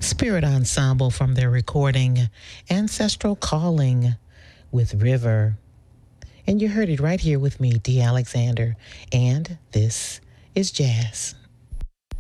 Spirit Ensemble from their recording Ancestral Calling with River. And you heard it right here with me, Dee Alexander. And this is Jazz.